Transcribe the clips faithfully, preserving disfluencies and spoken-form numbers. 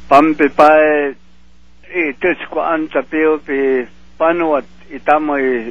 pampi pai itus ko anta pio pi panuat itamay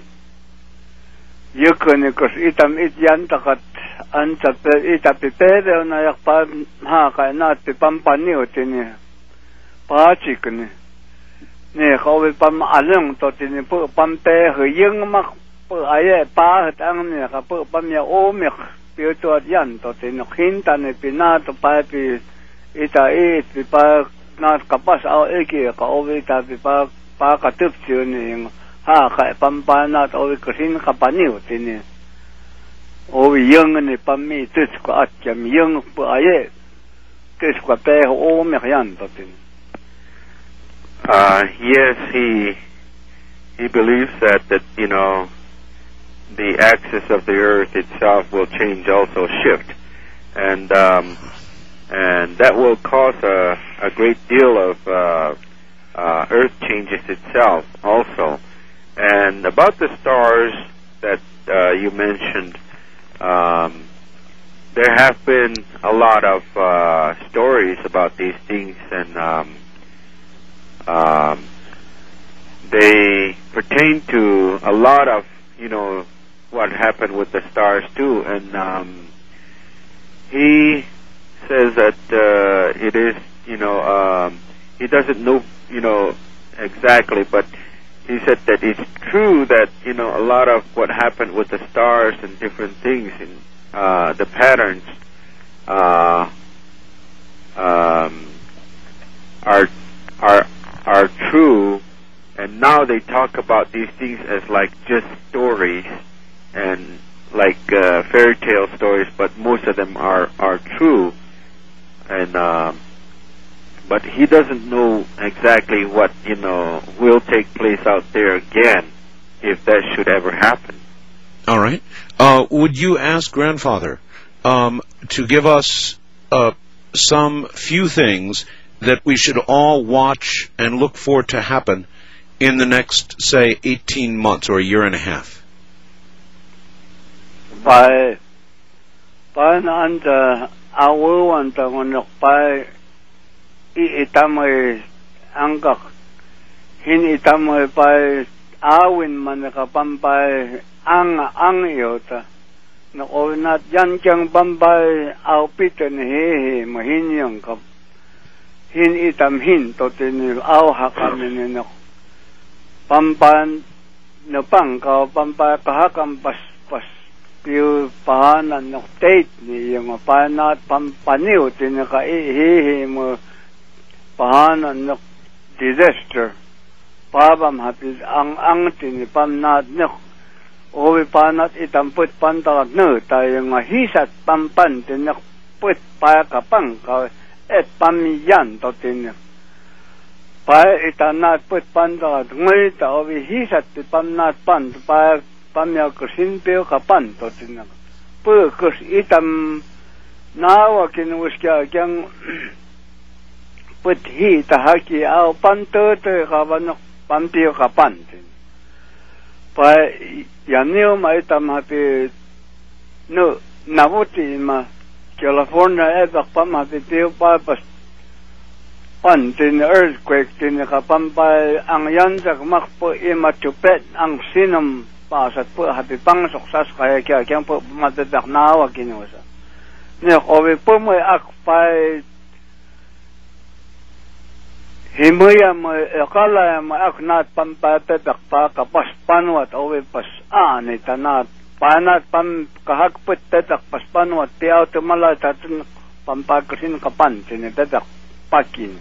yukon ikos itam ityan takat anta pe itapi pero na yakpa ha kainat pi pampaniw tini pachik ni ni kawi pam alung to tini pu pampe huyeng mak pu aye pa hatang ni ka pu pamya omik pio to yan to tini hinta ni pinato pa pi ita it pi pa nat kapas au eki ka ovi ta pi pa pa katup ni ha ka pampanat ovi kusin kapaniw tini ovi yung ni pammi tus ko atyam yung pu aye tus ko pe omik yan to tini. Uh, yes, he he believes that, that, you know, the axis of the earth itself will change, also shift. And um, and that will cause a, a great deal of uh, uh, earth changes itself also. And about the stars that uh, you mentioned, um, there have been a lot of uh, stories about these things, and um, Um, they pertain to a lot of, you know, what happened with the stars too. And um, he says that uh, it is, you know, um, he doesn't know, you know, exactly, but he said that it's true that, you know, a lot of what happened with the stars and different things and uh, the patterns uh, um, are are are true, and now they talk about these things as like just stories and like uh, fairy tale stories, but most of them are are true. And uh, but he doesn't know exactly what, you know, will take place out there again if that should ever happen. All right. Uh, would you ask Grandfather um, to give us uh, some few things that we should all watch and look for to happen in the next, say, eighteen months or a year and a half? By by anta awu anta ngonok by itamay angkak hin itamay by awin manaka pampay ang ang yota na onat yan kyang pampay awpitan hehe mahinyang kap hin itam hin to tin aw hakam ni no pampan no pang ka pampa kahakam pas pas piu pahanan no state ni yung panat pampaniw tin ka ihi mo pahanan no disaster pabam hapis ang ang tin pamnat no owi panat itamput pantalat no tayo nga hisat pampan tin no put pa kapang ka et pamiyan to tin pa itanat put pandat ngai ta ovi hisat pamnat pan pa pamya kusin pe kapan to tin pu kus itam nawa kin uskya kyang put hi ta haki au pan to te kaban pampio kapan tin pa yanyo mai tam hapi no navuti ma California e bakpam hapi tiyo pa pas pan tin earthquake tin kapampay ang yansak makpo imatupet ang sinam pasat po hapi pang suksas kaya kaya kaya po matadak nawa kinusa niya kowe po mo akpay himuya mo akala mo aknat pampatedak pa kapas panwat owe pas aan itanat panat pam kahakput tatak paspanwat piaw tumala tatun pampakasin kapan tinitatak pakin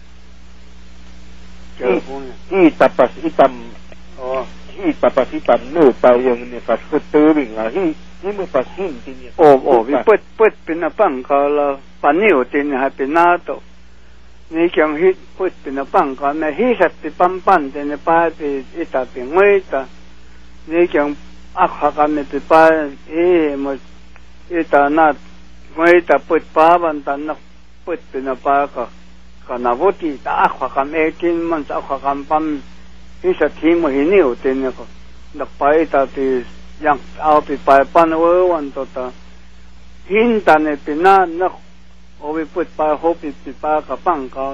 i tapas itam oh i tapas itam no pa yung ni paskutubing ah hi hi mo pasin tin oh oh vi put put pinapang kala paniw tin hapinato ni kyang hit put pinapang ka na hisat ti pampan tin pa ti itapi ngoita ni kyang akha kami pa eh mo ita nat may taput pa bantan nak put pinapaka kanabuti ta akha kami eighteen months akha kampam isa timo hiniu tinko nakpai ta ti yang au pi pa panwo wan to ta hinta ne pina nak obi put pa hopi pi pa kapang ka